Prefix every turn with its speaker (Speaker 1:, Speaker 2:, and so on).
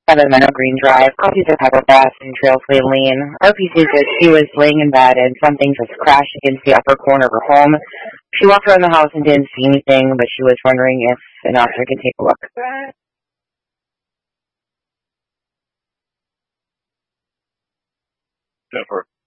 Speaker 1: 7 Meadow Green Drive. Copies of Pebble Grass and Trailsley Lane. RP says that she was laying in bed and something just crashed against the upper corner of her home. She walked around the house and didn't see anything, but she was wondering if an officer could take a look.
Speaker 2: Jennifer.